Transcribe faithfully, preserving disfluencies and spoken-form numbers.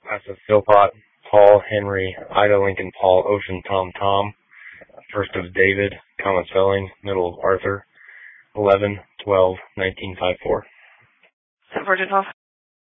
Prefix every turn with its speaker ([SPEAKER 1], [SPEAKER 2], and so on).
[SPEAKER 1] Last of Philpot, Paul, Henry, Ida, Lincoln, Paul, Ocean, Tom, Tom. First of David, comma spelling, middle of Arthur. eleven twelve nineteen fifty-four.
[SPEAKER 2] Virgin twelve.